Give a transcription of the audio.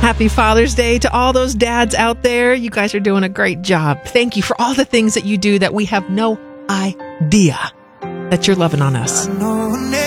Happy Father's Day to all those dads out there. You guys are doing a great job. Thank you for all the things that you do that we have no idea that you're loving on us.